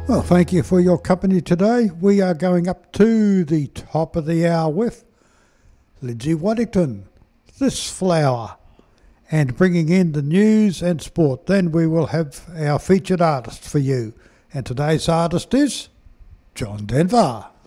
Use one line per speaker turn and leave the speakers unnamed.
Well, thank you for your company today. We are going up to the top of the hour with Lindsay Waddington, This Flower, and bringing in the news and sport. Then we will have our featured artist for you. And today's artist is John Denver.